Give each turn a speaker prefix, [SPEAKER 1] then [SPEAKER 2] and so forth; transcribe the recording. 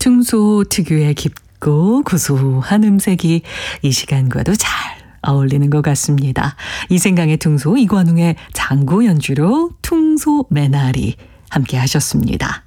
[SPEAKER 1] 퉁소 특유의 깊고 구수한 음색이 이 시간과도 잘 어울리는 것 같습니다. 이생강의 퉁소, 이관웅의 장구 연주로 퉁소 메나리 함께 하셨습니다.